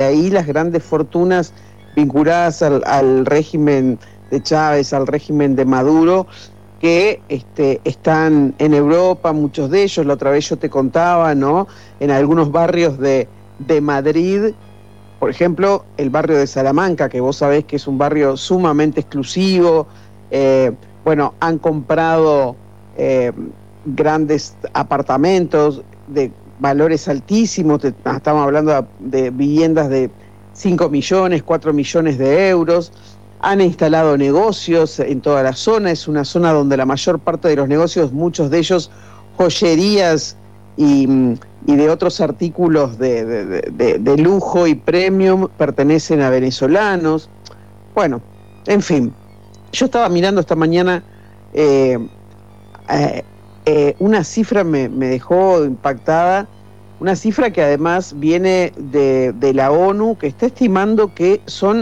ahí las grandes fortunas vinculadas al régimen de Chávez, al régimen de Maduro, que están en Europa, muchos de ellos, la otra vez yo te contaba, ¿no? En algunos barrios de Madrid, por ejemplo, el barrio de Salamanca, que vos sabés que es un barrio sumamente exclusivo, bueno, han comprado grandes apartamentos de valores altísimos, estamos hablando de viviendas de 5 millones, 4 millones de euros, han instalado negocios en toda la zona, es una zona donde la mayor parte de los negocios, muchos de ellos joyerías y de otros artículos de lujo y premium, pertenecen a venezolanos. Bueno, en fin, yo estaba mirando esta mañana, una cifra me dejó impactada, una cifra que además viene de la ONU, que está estimando que son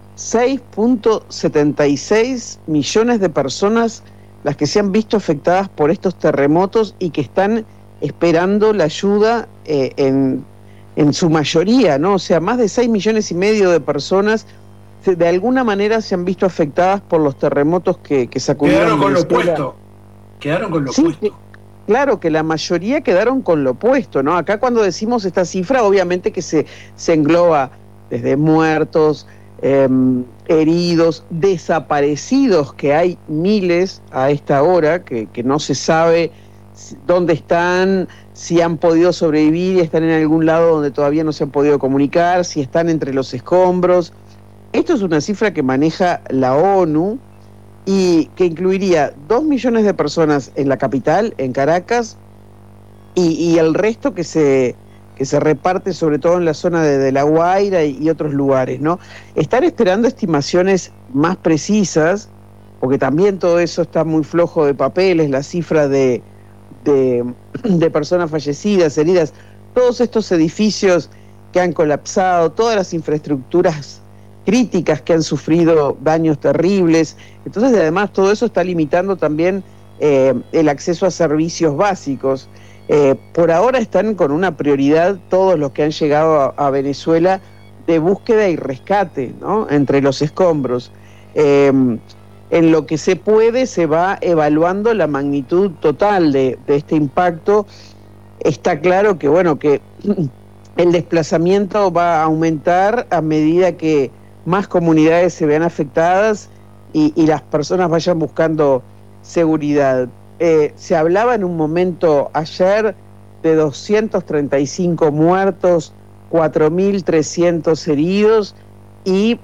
6.76 millones de personas las que se han visto afectadas por estos terremotos y que están esperando la ayuda en su mayoría, ¿no? O sea, más de 6 millones y medio de personas de alguna manera se han visto afectadas por los terremotos que sacudieron. Quedaron con lo puesto. Claro que la mayoría quedaron con lo puesto, ¿no? Acá cuando decimos esta cifra, obviamente que se engloba desde muertos, heridos, desaparecidos, que hay miles a esta hora, que no se sabe dónde están, si han podido sobrevivir, están en algún lado donde todavía no se han podido comunicar, si están entre los escombros. Esto es una cifra que maneja la ONU y que incluiría 2 millones de personas en la capital, en Caracas, y el resto que se reparte sobre todo en la zona de La Guaira y otros lugares, ¿no? Están esperando estimaciones más precisas, porque también todo eso está muy flojo de papeles, la cifra de personas fallecidas, heridas, todos estos edificios que han colapsado, todas las infraestructuras críticas que han sufrido daños terribles. Entonces, además, todo eso está limitando también el acceso a servicios básicos. Por ahora están con una prioridad todos los que han llegado a Venezuela de búsqueda y rescate, ¿no? Entre los escombros. En lo que se puede se va evaluando la magnitud total de este impacto. Está claro que, bueno, que el desplazamiento va a aumentar a medida que más comunidades se vean afectadas y las personas vayan buscando seguridad. Se hablaba en un momento ayer de 235 muertos, 4.300 heridos y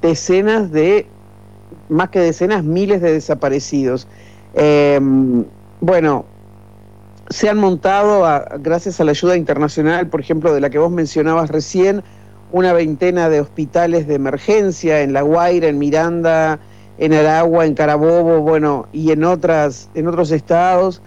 más que decenas, miles de desaparecidos. Bueno, se han montado, gracias a la ayuda internacional, por ejemplo, de la que vos mencionabas recién, una veintena de hospitales de emergencia en La Guaira, en Miranda, en Aragua, en Carabobo, bueno, y en otros estados.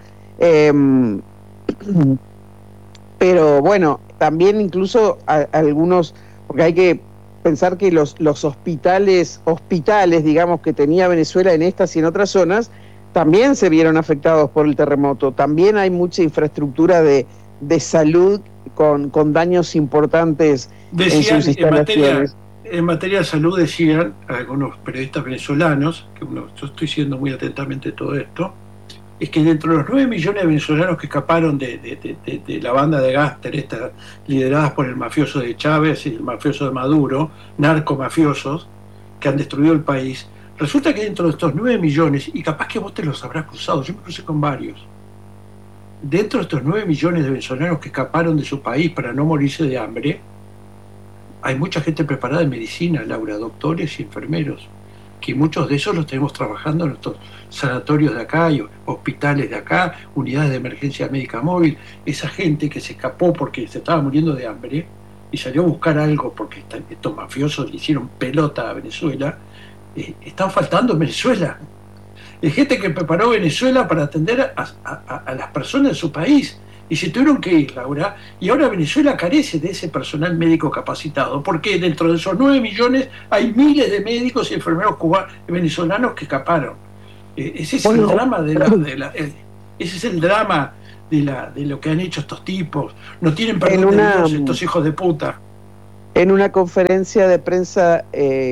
Pero bueno, también incluso algunos, porque hay que pensar que los hospitales, digamos, que tenía Venezuela en estas y en otras zonas, también se vieron afectados por el terremoto. También hay mucha infraestructura de salud con daños importantes. Decían, en sus instalaciones. En materia de salud, decían algunos periodistas venezolanos, yo estoy siguiendo muy atentamente todo esto, es que dentro de los 9 millones de venezolanos que escaparon de la banda de Gáster, estas lideradas por el mafioso de Chávez y el mafioso de Maduro, narcomafiosos, que han destruido el país, resulta que dentro de estos 9 millones, y capaz que vos te los habrás cruzado, yo me crucé con varios, dentro de estos 9 millones de venezolanos que escaparon de su país para no morirse de hambre, hay mucha gente preparada en medicina, Laura, doctores y enfermeros, que muchos de esos los tenemos trabajando en nuestros sanatorios de acá, y hospitales de acá, unidades de emergencia médica móvil. Esa gente que se escapó porque se estaba muriendo de hambre y salió a buscar algo porque estos mafiosos le hicieron pelota a Venezuela, están faltando en Venezuela. Es gente que preparó Venezuela para atender a las personas de su país. Y se tuvieron que ir, Laura, y ahora Venezuela carece de ese personal médico capacitado, porque dentro de esos 9 millones hay miles de médicos y enfermeros venezolanos que escaparon. Ese es el drama ese es el drama de lo que han hecho estos tipos. No tienen perdón de Dios estos hijos de puta. En una conferencia de prensa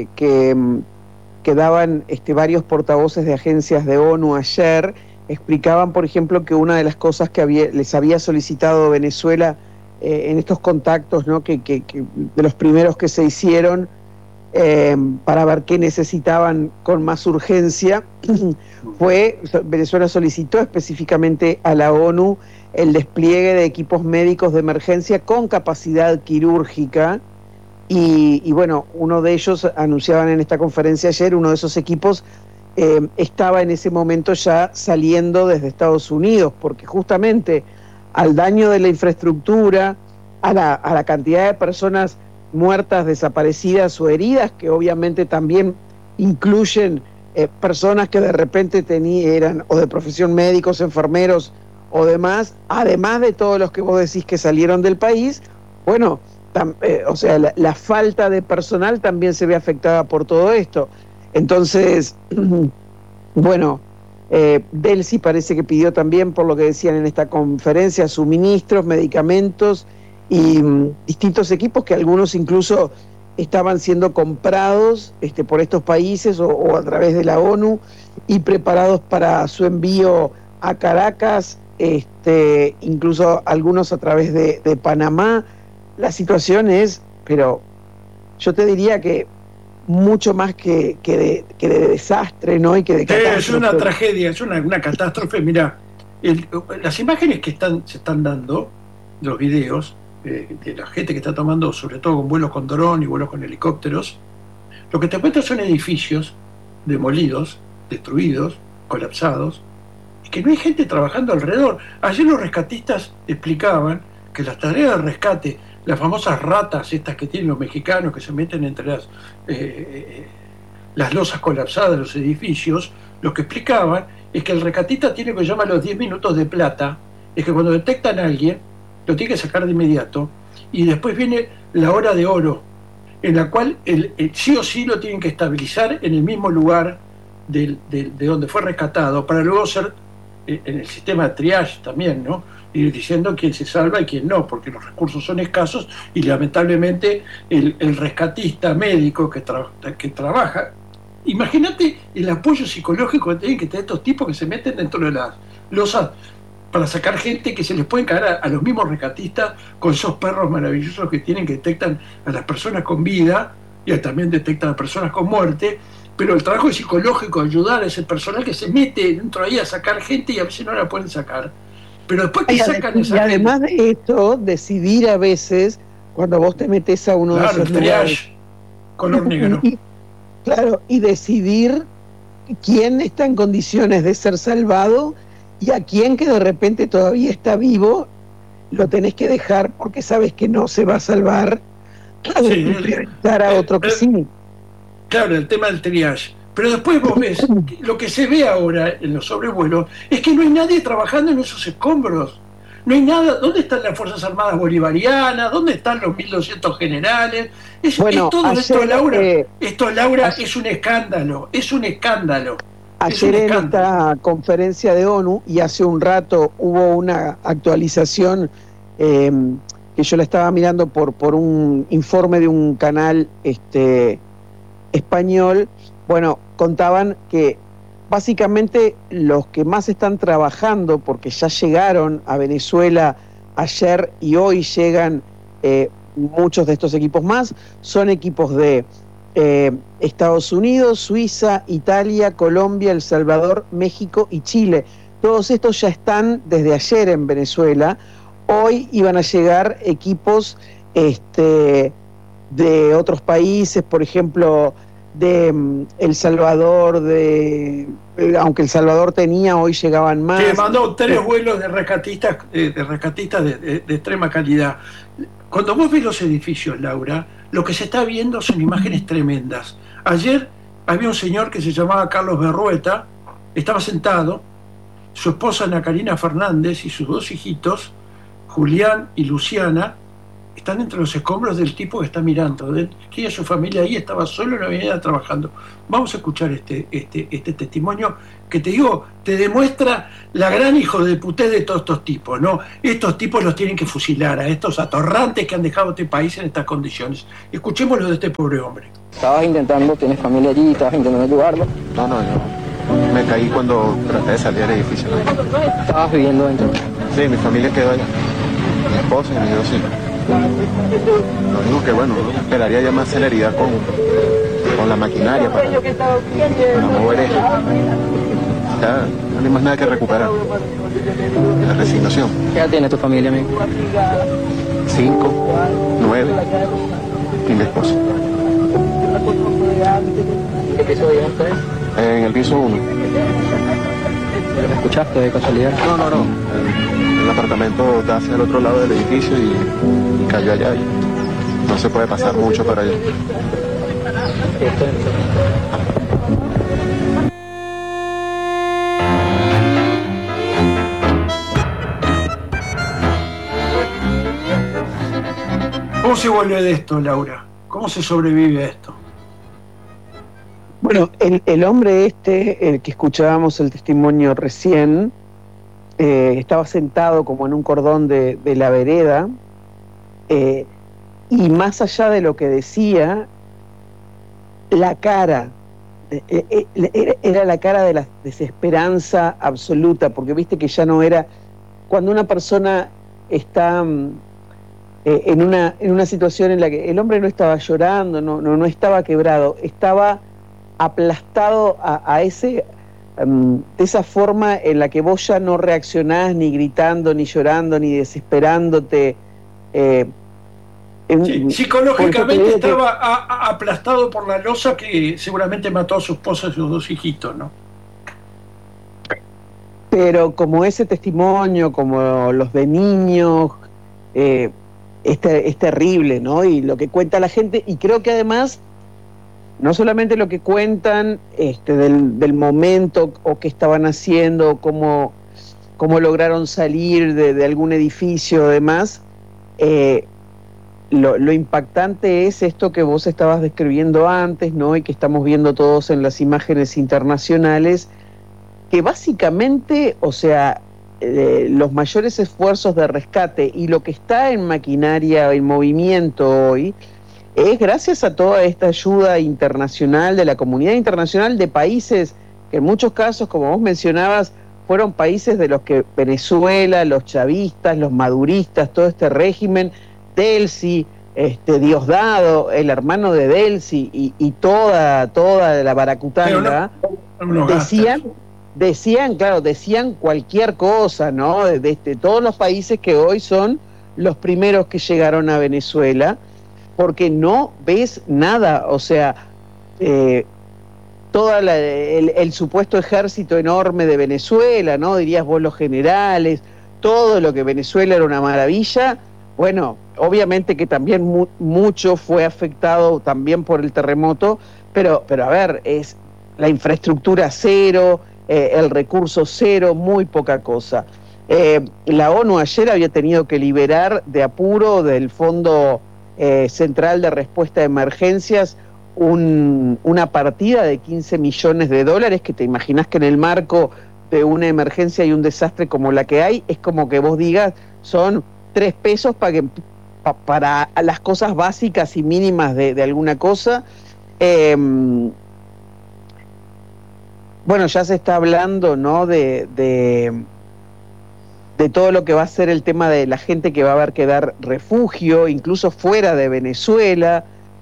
que daban varios portavoces de agencias de ONU ayer, explicaban, por ejemplo, que una de las cosas que les había solicitado Venezuela en estos contactos, ¿no? que de los primeros que se hicieron para ver qué necesitaban con más urgencia, Venezuela solicitó específicamente a la ONU el despliegue de equipos médicos de emergencia con capacidad quirúrgica. Y bueno, uno de ellos, anunciaban en esta conferencia ayer, uno de esos equipos estaba en ese momento ya saliendo desde Estados Unidos, porque justamente al daño de la infraestructura, a la cantidad de personas muertas, desaparecidas o heridas, que obviamente también incluyen personas que de repente eran o de profesión médicos, enfermeros o demás, además de todos los que vos decís que salieron del país, bueno, o sea, la falta de personal también se ve afectada por todo esto. Entonces, bueno, Delcy parece que pidió también, por lo que decían en esta conferencia, suministros, medicamentos y distintos equipos que algunos incluso estaban siendo comprados por estos países o a través de la ONU y preparados para su envío a Caracas, incluso algunos a través de Panamá. La situación es, pero yo te diría que mucho más que de desastre, ¿no? Y que de catástrofe. Es una tragedia, es una catástrofe. Mirá, las imágenes que se están dando, los videos, de la gente que está tomando, sobre todo con vuelos con dron y vuelos con helicópteros, lo que te cuentan son edificios demolidos, destruidos, colapsados, y que no hay gente trabajando alrededor. Ayer los rescatistas explicaban que las tareas de rescate, las famosas ratas estas que tienen los mexicanos que se meten entre las losas colapsadas de los edificios, lo que explicaban es que el rescatista tiene lo que llama los 10 minutos de plata, es que cuando detectan a alguien, lo tiene que sacar de inmediato, y después viene la hora de oro, en la cual sí o sí lo tienen que estabilizar en el mismo lugar de donde fue rescatado, para luego ser en el sistema de triage también, ¿no? Ir diciendo quién se salva y quién no, porque los recursos son escasos y lamentablemente el rescatista médico que trabaja, imagínate el apoyo psicológico que tienen que tener estos tipos que se meten dentro de las losas para sacar gente que se les pueden caer a los mismos rescatistas con esos perros maravillosos que tienen, que detectan a las personas con vida y también detectan a personas con muerte. Pero el trabajo psicológico, ayudar a ese personal que se mete dentro de ahí a sacar gente y a veces no la pueden sacar. Pero después que sacan esa gente... Y además de esto, decidir a veces, cuando vos te metes a uno de esos triage, color negro. Claro, y decidir quién está en condiciones de ser salvado y a quién que de repente todavía está vivo, lo tenés que dejar porque sabes que no se va a salvar, y priorizar a otro que sí. Claro, el tema del triage. Pero después vos ves, lo que se ve ahora en los sobrevuelos es que no hay nadie trabajando en esos escombros. No hay nada. ¿Dónde están las Fuerzas Armadas Bolivarianas? ¿Dónde están los 1.200 generales? Todo esto, Laura, es un escándalo. Es un escándalo. Ayer en esta conferencia de ONU, y hace un rato hubo una actualización que yo la estaba mirando por un informe de un canal español. Bueno, contaban que básicamente los que más están trabajando, porque ya llegaron a Venezuela ayer y hoy llegan muchos de estos equipos más, son equipos de Estados Unidos, Suiza, Italia, Colombia, El Salvador, México y Chile. Todos estos ya están desde ayer en Venezuela. Hoy iban a llegar equipos de otros países, por ejemplo, de El Salvador, aunque El Salvador tenía, hoy llegaban más. Que mandó 3 vuelos de rescatistas de extrema calidad. Cuando vos ves los edificios, Laura, lo que se está viendo son imágenes tremendas. Ayer había un señor que se llamaba Carlos Berrueta, estaba sentado, su esposa Ana Karina Fernández y sus 2 hijitos, Julián y Luciana, están entre los escombros del tipo que está mirando. Tiene su familia ahí, estaba solo en la avenida trabajando. Vamos a escuchar este testimonio que te digo, te demuestra la gran hijo de puté de todos estos tipos, ¿no? Estos tipos los tienen que fusilar, a estos atorrantes que han dejado este país en estas condiciones. Escuchémoslo de este pobre hombre. ¿Estabas intentando, tienes familia allí, estabas intentando ayudarlo? No, yo me caí cuando traté de salir del edificio. ¿Estabas viviendo dentro? Sí, mi familia quedó allá. Mi esposa y mis 2 hijos. Lo único que, bueno, esperaría ya más celeridad con la maquinaria para mover esto. Ya no hay más nada que recuperar. La resignación. ¿Qué edad tiene tu familia, amigo? 5, 9 y mi esposa. ¿Qué piso viven ustedes? En el piso 1. ¿Me escuchaste de casualidad? No. El apartamento da hacia el otro lado del edificio y cayó allá. Y no se puede pasar mucho para allá. ¿Cómo se vuelve de esto, Laura? ¿Cómo se sobrevive a esto? Bueno, el hombre el que escuchábamos el testimonio recién, estaba sentado como en un cordón de la vereda, y más allá de lo que decía, la cara, era la cara de la desesperanza absoluta, porque viste que ya no era, cuando una persona está en una situación en la que el hombre no estaba llorando, no estaba quebrado, estaba aplastado a ese, de esa forma en la que vos ya no reaccionás ni gritando, ni llorando, ni desesperándote. Sí, psicológicamente estaba aplastado por la losa que seguramente mató a su esposa y sus 2 hijitos, ¿no? Pero como ese testimonio, como los de niños, es terrible, ¿no? Y lo que cuenta la gente, y creo que además no solamente lo que cuentan del momento o qué estaban haciendo, cómo lograron salir de algún edificio o demás, lo impactante es esto que vos estabas describiendo antes, ¿no? Y que estamos viendo todos en las imágenes internacionales, que básicamente, o sea, los mayores esfuerzos de rescate y lo que está en maquinaria, en movimiento hoy, es gracias a toda esta ayuda internacional, de la comunidad internacional, de países que en muchos casos, como vos mencionabas, fueron países de los que Venezuela, los chavistas, los maduristas, todo este régimen, Delcy, Diosdado, el hermano de Delcy y toda la baracutanga, decían cualquier cosa, ¿no? De todos los países que hoy son los primeros que llegaron a Venezuela, porque no ves nada, o sea, todo el supuesto ejército enorme de Venezuela, ¿no? Dirías vos los generales, todo lo que Venezuela era una maravilla. Bueno, obviamente que también mucho fue afectado también por el terremoto, pero a ver, es la infraestructura cero, el recurso cero, muy poca cosa. La ONU ayer había tenido que liberar de apuro del Fondo Central de Respuesta a Emergencias una partida de $15 millones, que te imaginás que en el marco de una emergencia y un desastre como la que hay, es como que vos digas, son 3 pesos para las cosas básicas y mínimas de alguna cosa. Bueno, ya se está hablando, ¿no?, de todo lo que va a ser el tema de la gente que va a haber que dar refugio, incluso fuera de Venezuela.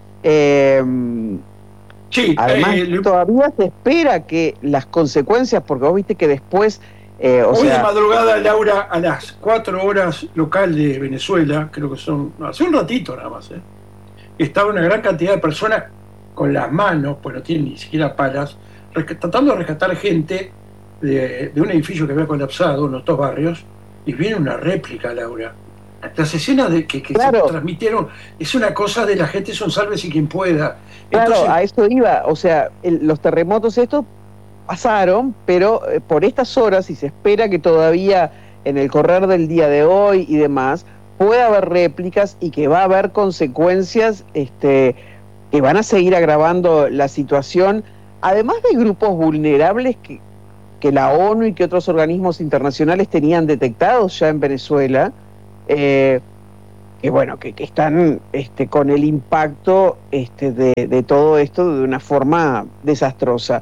Además, todavía se espera que las consecuencias, porque vos viste que después... Hoy de madrugada, Laura, a las 4 horas local de Venezuela, creo que son, hace un ratito nada más, estaba una gran cantidad de personas con las manos, pues no tienen ni siquiera palas, tratando de rescatar gente de un edificio que había colapsado, unos 2 barrios, y viene una réplica, Laura. Las escenas que claro, se transmitieron, es una cosa de la gente, son sálvese quien pueda. Claro, entonces, a eso iba, o sea, los terremotos estos pasaron, pero por estas horas, y se espera que todavía en el correr del día de hoy y demás, puede haber réplicas y que va a haber consecuencias que van a seguir agravando la situación, además de grupos vulnerables que la ONU y que otros organismos internacionales tenían detectados ya en Venezuela, que están con el impacto de todo esto de una forma desastrosa.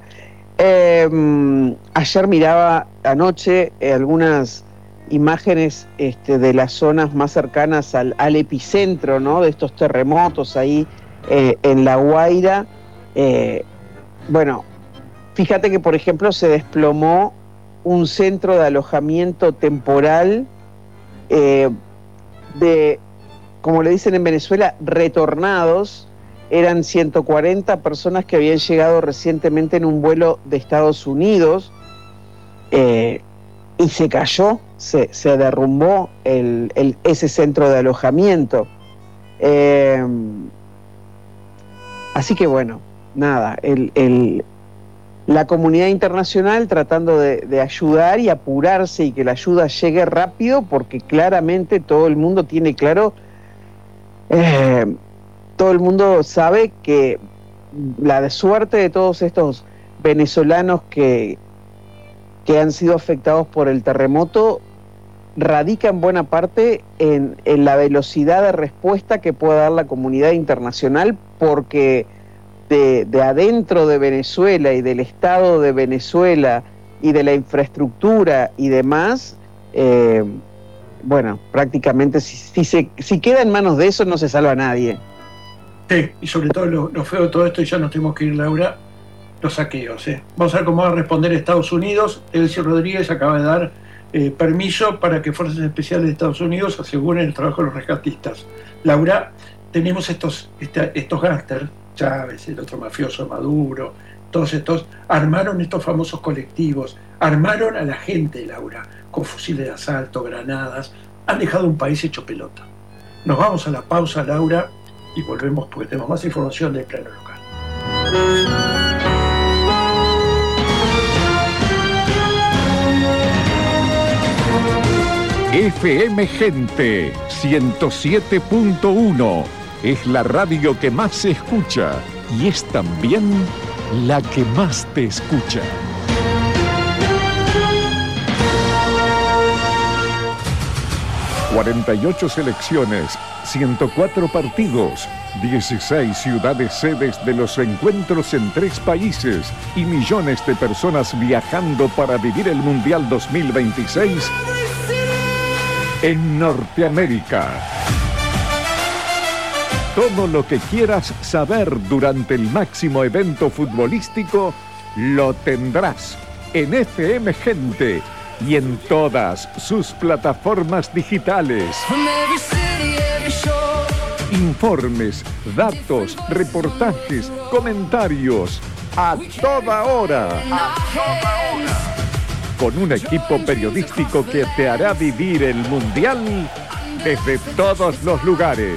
Ayer miraba anoche algunas imágenes de las zonas más cercanas al epicentro, ¿no?, de estos terremotos ahí en La Guaira. Fíjate que, por ejemplo, se desplomó un centro de alojamiento temporal de, como le dicen en Venezuela, retornados. Eran 140 personas que habían llegado recientemente en un vuelo de Estados Unidos y se cayó, se derrumbó ese centro de alojamiento. Así que nada, la comunidad internacional tratando de ayudar y apurarse y que la ayuda llegue rápido, porque claramente todo el mundo tiene claro, todo el mundo sabe que la suerte de todos estos venezolanos que han sido afectados por el terremoto radica en buena parte en la velocidad de respuesta que pueda dar la comunidad internacional, porque de adentro de Venezuela y del Estado de Venezuela y de la infraestructura y demás, prácticamente si queda en manos de eso no se salva a nadie. Sí, y sobre todo lo feo de todo esto, y ya nos tenemos que ir, Laura, los saqueos. Vamos a ver cómo va a responder Estados Unidos. Elcio Rodríguez acaba de dar permiso para que Fuerzas Especiales de Estados Unidos aseguren el trabajo de los rescatistas. Laura, tenemos estos gángsters, Chávez, el otro mafioso Maduro, todos estos, armaron estos famosos colectivos, armaron a la gente, Laura, con fusiles de asalto, granadas, han dejado un país hecho pelota. Nos vamos a la pausa, Laura, y volvemos porque tenemos más información del plano local. FM Gente 107.1 es la radio que más se escucha y es también la que más te escucha. ...48 selecciones, 104 partidos, 16 ciudades sedes de los encuentros en 3 países... ...y millones de personas viajando para vivir el Mundial 2026... en Norteamérica. Todo lo que quieras saber durante el máximo evento futbolístico lo tendrás en FM Gente y en todas sus plataformas digitales. Informes, datos, reportajes, comentarios, a toda hora. Con un equipo periodístico que te hará vivir el Mundial desde todos los lugares.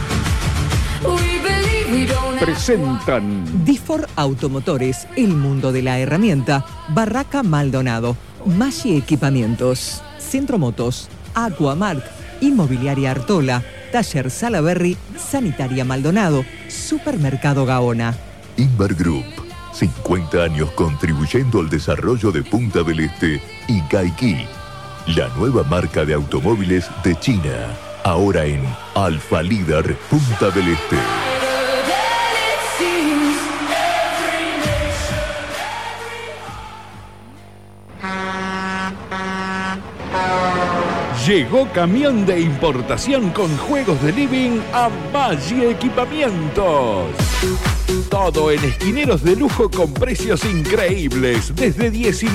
Presentan Difor Automotores, el mundo de la herramienta. Barraca Maldonado, Maggi Equipamientos, Centro Motos, Aquamark, Inmobiliaria Artola, Taller Salaberry, Sanitaria Maldonado, Supermercado Gaona. Inbar Group, 50 años contribuyendo al desarrollo de Punta del Este y Gaiqui, la nueva marca de automóviles de China, ahora en Alfa Líder Punta del Este. Llegó camión de importación con juegos de living a Maggi Equipamientos. Todo en esquineros de lujo con precios increíbles, desde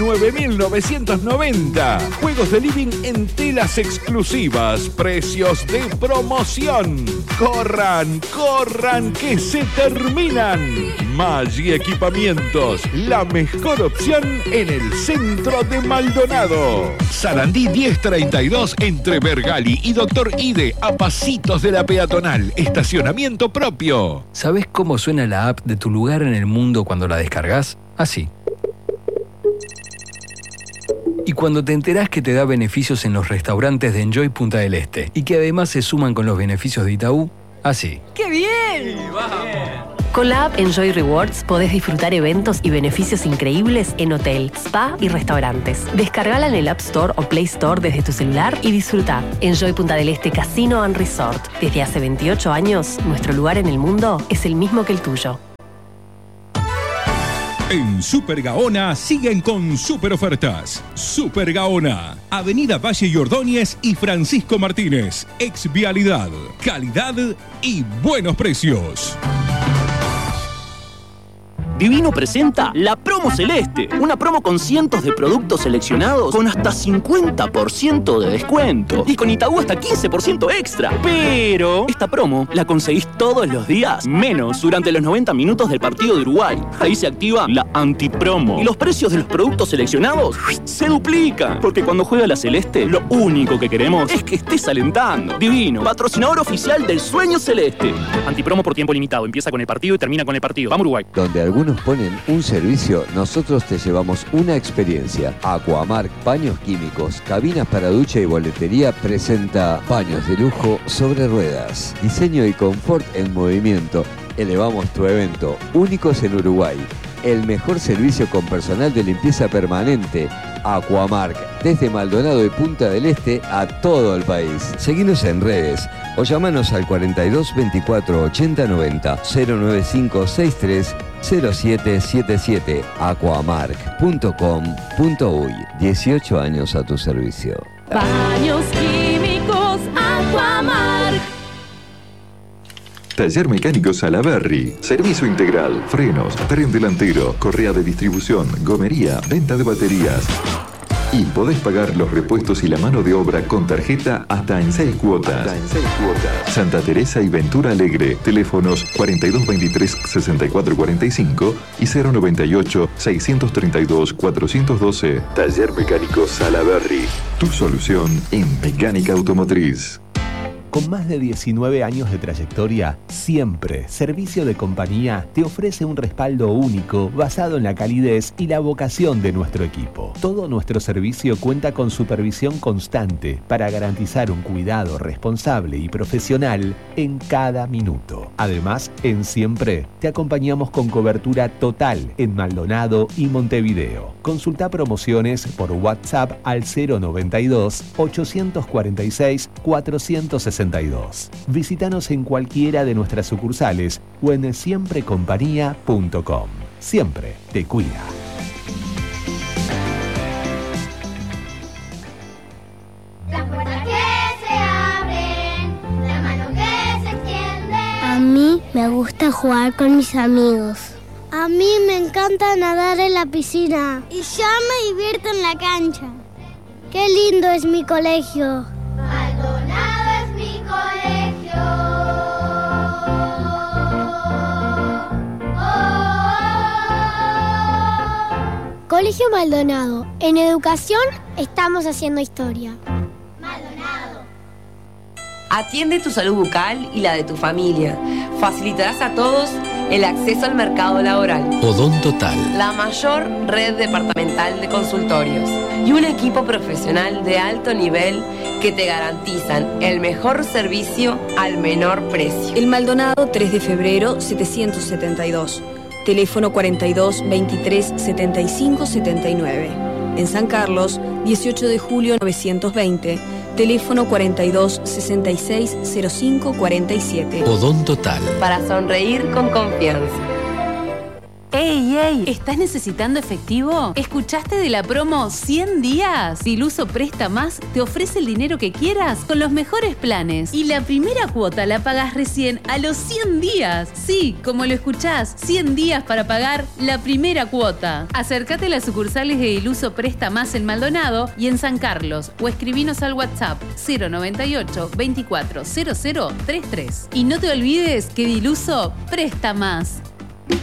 19.990. Juegos de living en telas exclusivas, precios de promoción. ¡Corran, corran, que se terminan! Maggi Equipamientos, la mejor opción en el centro de Maldonado. Sarandí 1032 entre Bergali y Doctor Ide, a pasitos de la peatonal. Estacionamiento propio. ¿Sabés cómo suena la app de tu lugar en el mundo cuando la descargas? Así. Y cuando te enterás que te da beneficios en los restaurantes de Enjoy Punta del Este y que además se suman con los beneficios de Itaú, así. ¡Qué bien! Con la app Enjoy Rewards podés disfrutar eventos y beneficios increíbles en hotel, spa y restaurantes. Descargala en el App Store o Play Store desde tu celular y disfruta. Enjoy Punta del Este Casino and Resort. Desde hace 28 años, nuestro lugar en el mundo es el mismo que el tuyo. En Super Gaona siguen con super ofertas. Super Gaona, Avenida Valle y Ordóñez y Francisco Martínez. Ex Vialidad, calidad y buenos precios. Divino presenta la Promo Celeste, una promo con cientos de productos seleccionados con hasta 50% de descuento y con Itaú hasta 15% extra. Pero esta promo la conseguís todos los días, menos durante los 90 minutos del partido de Uruguay. Ahí se activa la antipromo y los precios de los productos seleccionados se duplican, porque cuando juega la Celeste lo único que queremos es que estés alentando. Divino, patrocinador oficial del Sueño Celeste. Antipromo por tiempo limitado, empieza con el partido y termina con el partido. Vamos Uruguay. Donde algunos ponen un servicio, nosotros te llevamos una experiencia. Aquamark Baños Químicos, cabinas para ducha y boletería presenta baños de lujo sobre ruedas. Diseño y confort en movimiento. Elevamos tu evento, únicos en Uruguay. El mejor servicio con personal de limpieza permanente. Aquamark, desde Maldonado y Punta del Este a todo el país. Seguinos en redes o llamanos al 42 24 80 90 095 63 0777 aquamark.com.uy. 18 años a tu servicio. Baños Químicos Aquamark. Taller Mecánico Salaberry. Servicio integral, frenos, tren delantero, correa de distribución, gomería, venta de baterías. Y podés pagar los repuestos y la mano de obra con tarjeta hasta en 6 cuotas. Santa Teresa y Ventura Alegre. Teléfonos 4223-6445 y 098-632-412. Taller Mecánico Salaberry. Tu solución en mecánica automotriz. Con más de 19 años de trayectoria, Siempre Servicio de Compañía te ofrece un respaldo único basado en la calidez y la vocación de nuestro equipo. Todo nuestro servicio cuenta con supervisión constante para garantizar un cuidado responsable y profesional en cada minuto. Además, en Siempre te acompañamos con cobertura total en Maldonado y Montevideo. Consulta promociones por WhatsApp al 092 846 460. Visítanos en cualquiera de nuestras sucursales o en siemprecompañía.com. Siempre te cuida. Las puertas que se abren, la mano que se extiende. A mí me gusta jugar con mis amigos. A mí me encanta nadar en la piscina. Y yo me divierto en la cancha. Qué lindo es mi colegio. Maldonado es mi colegio. Colegio Maldonado. En educación estamos haciendo historia. Maldonado. Atiende tu salud bucal y la de tu familia. Facilitarás a todos el acceso al mercado laboral. Odontotal. La mayor red departamental de consultorios y un equipo profesional de alto nivel que te garantizan el mejor servicio al menor precio. El Maldonado 3 de febrero 772. Teléfono 42 23 75 79. En San Carlos 18 de julio 920. Teléfono 42 66 05 47. Odontotal. Para sonreír con confianza. ¡Ey, ey! ¿Estás necesitando efectivo? ¿Escuchaste de la promo 100 días? Diluso Presta Más te ofrece el dinero que quieras con los mejores planes. Y la primera cuota la pagas recién a los 100 días. Sí, como lo escuchás, 100 días para pagar la primera cuota. Acércate a las sucursales de Diluso Presta Más en Maldonado y en San Carlos o escribinos al WhatsApp 098 24 00 33. Y no te olvides que Diluso presta más.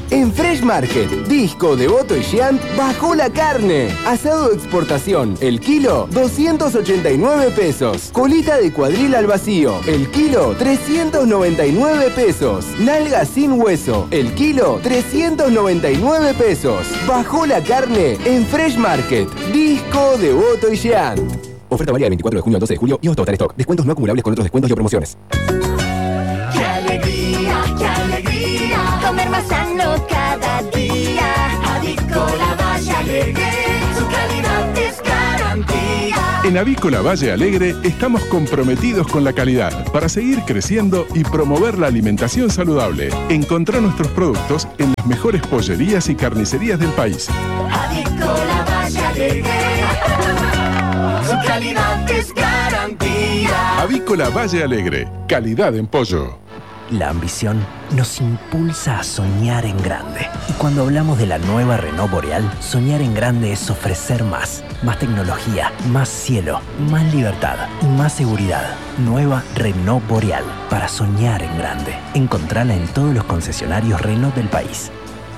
En Fresh Market, Disco, Devoto y Giant bajó la carne. Asado de exportación, el kilo, 289 pesos. Colita de cuadril al vacío, el kilo, 399 pesos. Nalga sin hueso, el kilo, 399 pesos. Bajó la carne en Fresh Market, Disco, Devoto y Giant. Oferta válida del 24 de junio al 12 de julio y hasta estar en stock. Descuentos no acumulables con otros descuentos y o promociones. ¡Qué alegría, qué alegría! Comer más sano cada día. Avícola Valle Alegre, su calidad es garantía. En Avícola Valle Alegre estamos comprometidos con la calidad para seguir creciendo y promover la alimentación saludable. Encontrá nuestros productos en las mejores pollerías y carnicerías del país. Avícola Valle Alegre, su calidad es garantía. Avícola Valle Alegre, calidad en pollo. La ambición nos impulsa a soñar en grande. Y cuando hablamos de la nueva Renault Boreal, soñar en grande es ofrecer más. Más tecnología, más cielo, más libertad y más seguridad. Nueva Renault Boreal, para soñar en grande. Encontrala en todos los concesionarios Renault del país.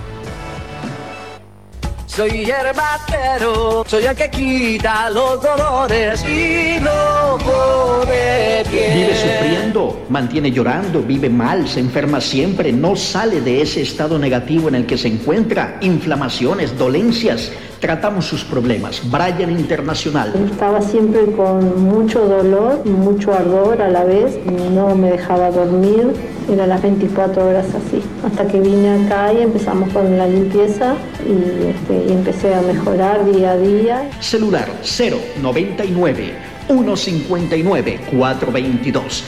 Soy yerbatero, soy el que quita los dolores y no pone pie. Vive sufriendo, mantiene llorando, vive mal, se enferma siempre, no sale de ese estado negativo en el que se encuentra. Inflamaciones, dolencias. Tratamos sus problemas. Brian Internacional. Estaba siempre con mucho dolor, mucho ardor a la vez, no me dejaba dormir, era las 24 horas así. Hasta que vine acá y empezamos con la limpieza y empecé a mejorar día a día. Celular 099 159 422.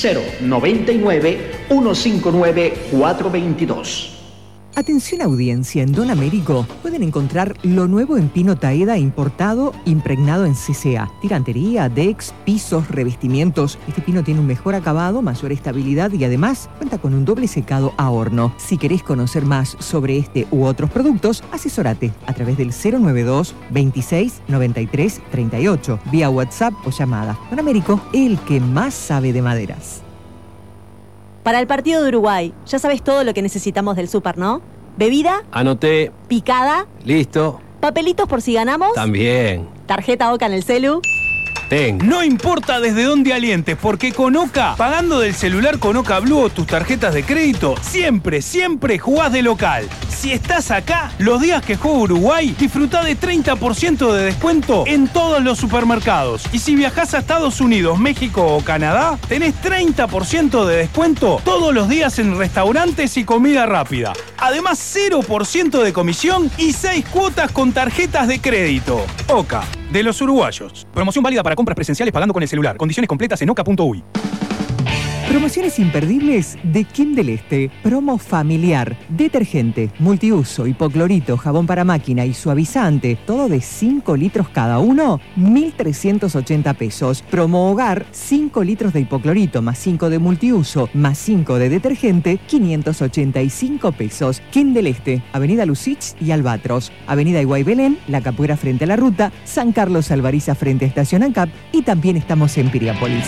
099 159 422. Atención audiencia, en Don Américo pueden encontrar lo nuevo en pino Taeda importado, impregnado en CCA. Tirantería, decks, pisos, revestimientos. Este pino tiene un mejor acabado, mayor estabilidad y además cuenta con un doble secado a horno. Si querés conocer más sobre este u otros productos, asesórate a través del 092 26 93 38, vía WhatsApp o llamada. Don Américo, el que más sabe de maderas. Para el partido de Uruguay, ya sabes todo lo que necesitamos del súper, ¿no? Bebida, Anoté. picada, Listo. papelitos por si ganamos, También. tarjeta Oca en el celu. No importa desde dónde alientes, porque con Oca, pagando del celular con Oca Blue o tus tarjetas de crédito, siempre jugás de local. Si estás acá, los días que juega Uruguay, disfrutá de 30% de descuento en todos los supermercados. Y si viajás a Estados Unidos, México o Canadá, tenés 30% de descuento todos los días en restaurantes y comida rápida. Además, 0% de comisión y 6 cuotas con tarjetas de crédito. Oca, de los uruguayos. Promoción válida para compras presenciales pagando con el celular. Condiciones completas en oca.uy. Promociones imperdibles de Kim del Este. Promo familiar. Detergente, multiuso, hipoclorito, jabón para máquina y suavizante. Todo de 5 litros cada uno. 1.380 pesos. Promo hogar. 5 litros de hipoclorito más 5 de multiuso más 5 de detergente. 585 pesos. Kim del Este. Avenida Lucich y Albatros. Avenida Iguay Belén. La Capuera frente a la ruta. San Carlos Alvariza frente a Estación ANCAP. Y también estamos en Piriápolis.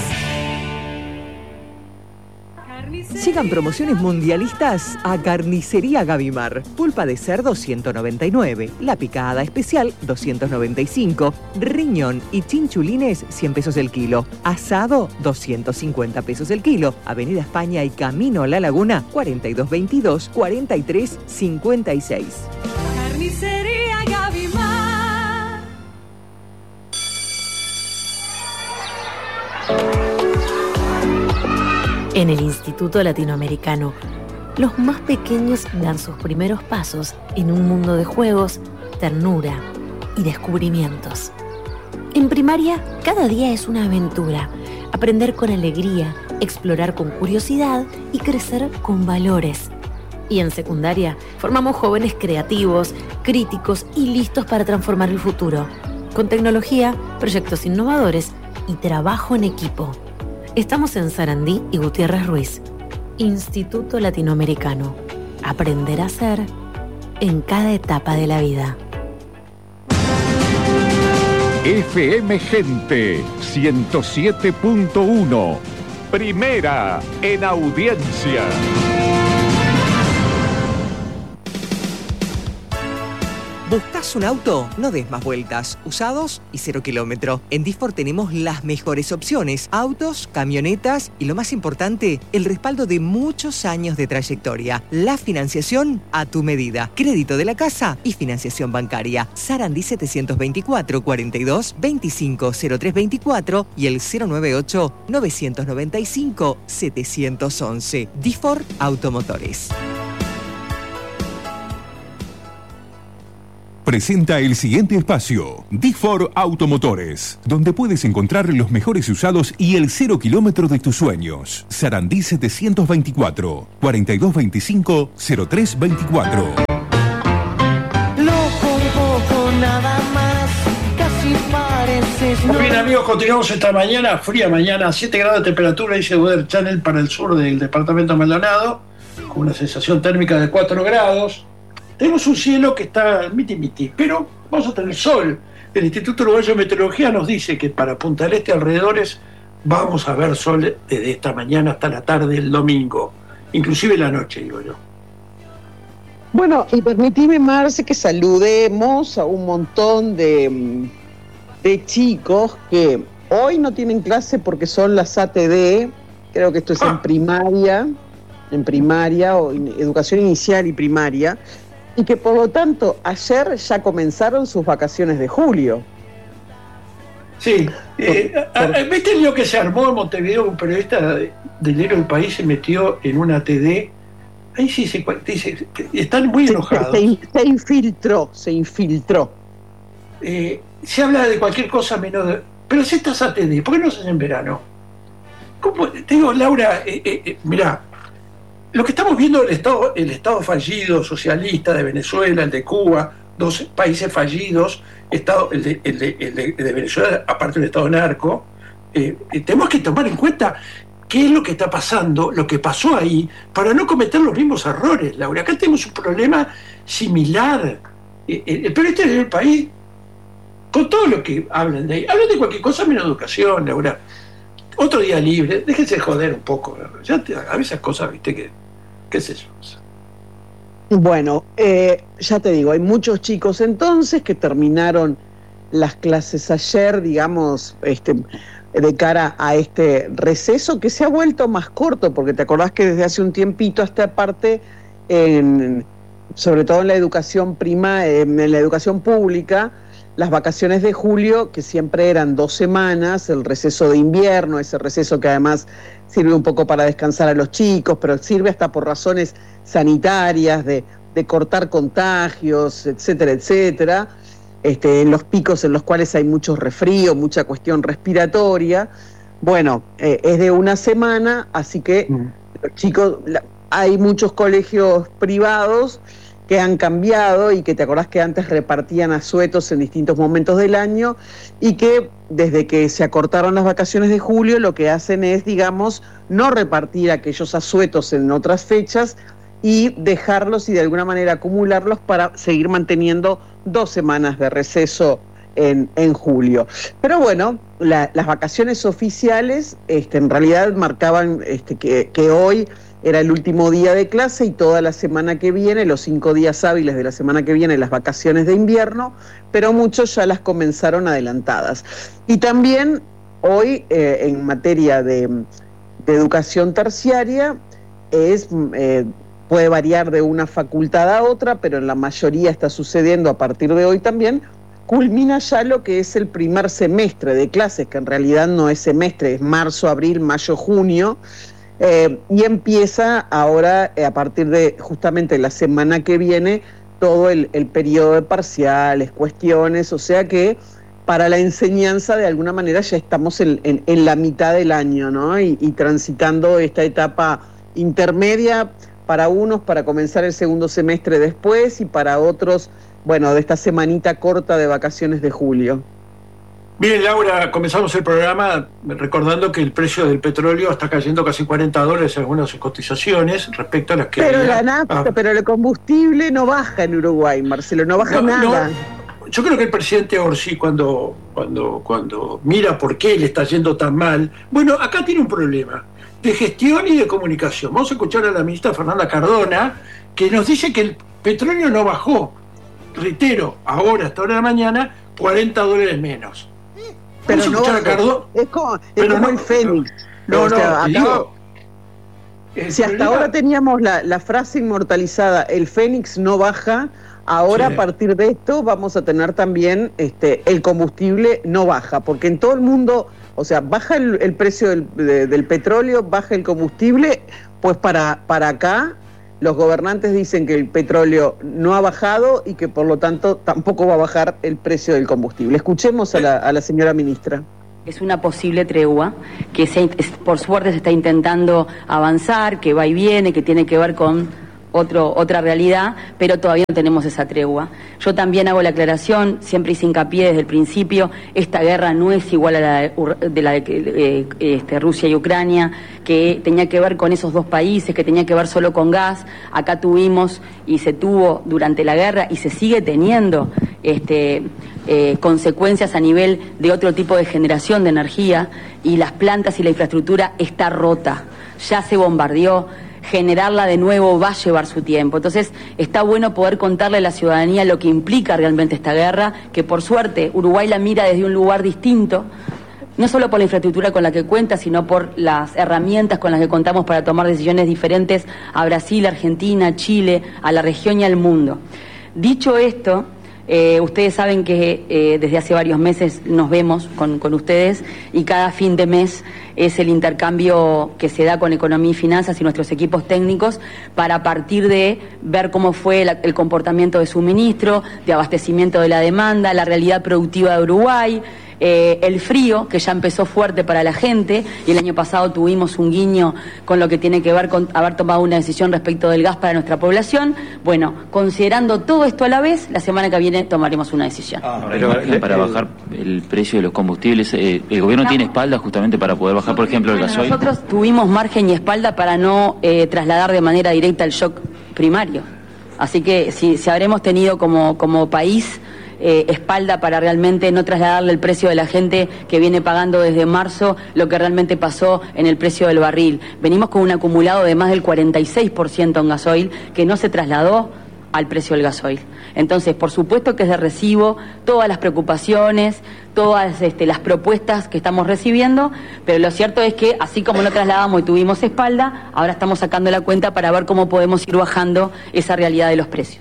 Llegan promociones mundialistas a Carnicería Gavimar. Pulpa de cerdo 199, la picada especial 295, riñón y chinchulines 100 pesos el kilo, asado 250 pesos el kilo. Avenida España y Camino a la Laguna 4222 4356. Carnicería Gavimar. En el Instituto Latinoamericano, los más pequeños dan sus primeros pasos en un mundo de juegos, ternura y descubrimientos. En primaria, cada día es una aventura. Aprender con alegría, explorar con curiosidad y crecer con valores. Y en secundaria, formamos jóvenes creativos, críticos y listos para transformar el futuro. Con tecnología, proyectos innovadores y trabajo en equipo. Estamos en Sarandí y Gutiérrez Ruiz. Instituto Latinoamericano. Aprender a ser en cada etapa de la vida. FM Gente 107.1. Primera en audiencia. ¿Buscas un auto? No des más vueltas. Usados y 0 kilómetro. En Disfor tenemos las mejores opciones. Autos, camionetas y lo más importante, el respaldo de muchos años de trayectoria. La financiación a tu medida. Crédito de la casa y financiación bancaria. Sarandí 724 42 25 0324 y el 098 995 711. Disfor Automotores. Presenta el siguiente espacio, Disfor Automotores, donde puedes encontrar los mejores usados y el 0 kilómetro de tus sueños. Sarandí 724 4225 0324. Loco un poco nada más, casi pareces. Muy bien, amigos, continuamos esta mañana, fría mañana, 7 grados de temperatura, dice Weather Channel para el sur del departamento Maldonado, con una sensación térmica de 4 grados. Tenemos un cielo que está miti-miti, pero vamos a tener sol. El Instituto Uruguayo de Meteorología nos dice que para Punta del Este alrededores vamos a ver sol desde esta mañana hasta la tarde del domingo, inclusive la noche, digo yo. Bueno, y permitime, Marce, que saludemos a un montón de chicos que hoy no tienen clase porque son las ATD, creo que esto es en primaria o en educación inicial y primaria, y que por lo tanto ayer ya comenzaron sus vacaciones de julio. Sí, ¿viste lo que se armó en Montevideo? Un periodista del Diario del País se metió en una TD. Ahí sí se dice, están muy enojados. Se infiltró. Se habla de cualquier cosa menos de... Pero si estás ATD, ¿por qué no se hace en verano? ¿Cómo? Te digo, Laura, mirá, lo que estamos viendo el Estado fallido, socialista de Venezuela, el de Cuba, 2 países fallidos, el de Venezuela, aparte del Estado narco, tenemos que tomar en cuenta qué es lo que está pasando, lo que pasó ahí, para no cometer los mismos errores, Laura. Acá tenemos un problema similar. El periodista del país, con todo lo que hablan de ahí, hablan de cualquier cosa menos educación, Laura. Otro día libre, déjense de joder un poco. A veces cosas, viste, ¿qué es eso? Bueno, ya te digo, hay muchos chicos entonces que terminaron las clases ayer, digamos, de cara a este receso que se ha vuelto más corto, porque te acordás que desde hace un tiempito esta parte, sobre todo en la educación en la educación pública, las vacaciones de julio, que siempre eran 2 semanas, el receso de invierno, ese receso que además sirve un poco para descansar a los chicos, pero sirve hasta por razones sanitarias, de cortar contagios, etcétera, etcétera, en los picos en los cuales hay mucho resfrío, mucha cuestión respiratoria. Bueno, es de 1 semana, así que los chicos, hay muchos colegios privados que han cambiado y que te acordás que antes repartían asuetos en distintos momentos del año y que desde que se acortaron las vacaciones de julio lo que hacen es, digamos, no repartir aquellos asuetos en otras fechas y dejarlos y de alguna manera acumularlos para seguir manteniendo 2 semanas de receso en julio. Pero bueno, las vacaciones oficiales en realidad marcaban que hoy era el último día de clase y toda la semana que viene, los 5 días hábiles de la semana que viene, las vacaciones de invierno, pero muchos ya las comenzaron adelantadas. Y también hoy, en materia de educación terciaria, puede variar de una facultad a otra, pero en la mayoría está sucediendo a partir de hoy también, culmina ya lo que es el primer semestre de clases, que en realidad no es semestre, es marzo, abril, mayo, junio, y empieza ahora, a partir de justamente la semana que viene, todo el periodo de parciales, cuestiones, o sea que para la enseñanza de alguna manera ya estamos en la mitad del año, ¿no? Y transitando esta etapa intermedia para unos para comenzar el segundo semestre después y para otros, bueno, de esta semanita corta de vacaciones de julio. Bien, Laura, comenzamos el programa recordando que el precio del petróleo está cayendo casi $40 en algunas cotizaciones respecto a las que... Pero la nafta, pero el combustible no baja en Uruguay, Marcelo, no baja nada. No, yo creo que el presidente Orsi, cuando mira por qué le está yendo tan mal, bueno, acá tiene un problema de gestión y de comunicación. Vamos a escuchar a la ministra Fernanda Cardona, que nos dice que el petróleo no bajó, reitero, ahora, hasta ahora de la mañana, $40 menos. Pero no, es como el Fénix. Si hasta ahora teníamos la frase inmortalizada, el Fénix no baja, ahora a partir de esto vamos a tener también el combustible no baja, porque en todo el mundo, o sea, baja el precio del petróleo, baja el combustible, pues para acá los gobernantes dicen que el petróleo no ha bajado y que por lo tanto tampoco va a bajar el precio del combustible. Escuchemos a la señora ministra. Es una posible tregua que por suerte se está intentando avanzar, que va y viene, que tiene que ver con otra realidad, pero todavía no tenemos esa tregua. Yo también hago la aclaración, siempre hice hincapié desde el principio, esta guerra no es igual a la de Rusia y Ucrania, que tenía que ver con esos dos países, que tenía que ver solo con gas. Acá tuvimos y se tuvo durante la guerra y se sigue teniendo consecuencias a nivel de otro tipo de generación de energía, y las plantas y la infraestructura está rota, ya se bombardeó. Generarla de nuevo va a llevar su tiempo. Entonces está bueno poder contarle a la ciudadanía lo que implica realmente esta guerra, que por suerte Uruguay la mira desde un lugar distinto, no solo por la infraestructura con la que cuenta, sino por las herramientas con las que contamos para tomar decisiones diferentes a Brasil, Argentina, Chile, a la región y al mundo. Dicho esto, ustedes saben que desde hace varios meses nos vemos con ustedes, y cada fin de mes es el intercambio que se da con Economía y Finanzas y nuestros equipos técnicos para, a partir de ver cómo fue el comportamiento de suministro, de abastecimiento de la demanda, la realidad productiva de Uruguay, el frío, que ya empezó fuerte para la gente, y el año pasado tuvimos un guiño con lo que tiene que ver con haber tomado una decisión respecto del gas para nuestra población. Bueno, considerando todo esto a la vez, la semana que viene tomaremos una decisión. Pero para bajar el precio de los combustibles, ¿el gobierno tiene espalda justamente para poder bajar, por ejemplo, el gasoil? Nosotros tuvimos margen y espalda para no trasladar de manera directa el shock primario. Así que si habremos tenido como país espalda para realmente no trasladarle el precio de la gente que viene pagando desde marzo lo que realmente pasó en el precio del barril. Venimos con un acumulado de más del 46% en gasoil que no se trasladó al precio del gasoil. Entonces, por supuesto que es de recibo todas las preocupaciones, todas las propuestas que estamos recibiendo, pero lo cierto es que así como no trasladamos y tuvimos espalda, ahora estamos sacando la cuenta para ver cómo podemos ir bajando esa realidad de los precios.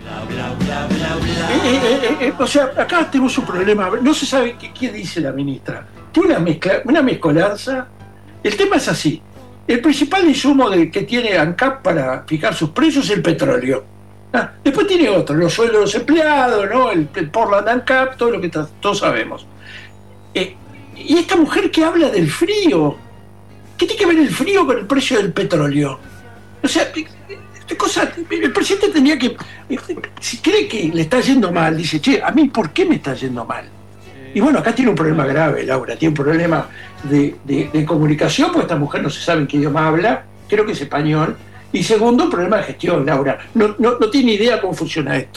O sea, acá tenemos un problema, no se sabe qué dice la ministra. Tiene una mezcolanza. El tema es así: el principal insumo que tiene ANCAP para fijar sus precios es el petróleo. Después tiene otro, los sueldos de los empleados, ¿no? El Portland ANCAP, todo lo que todos sabemos. Y esta mujer que habla del frío, ¿qué tiene que ver el frío con el precio del petróleo? O sea, el presidente tenía que, si cree que le está yendo mal, dice, che, a mí, ¿por qué me está yendo mal? Y bueno, acá tiene un problema grave, Laura, tiene un problema de comunicación, porque esta mujer no se sabe en qué idioma habla, creo que es español, y segundo, un problema de gestión, Laura, no tiene idea cómo funciona esto.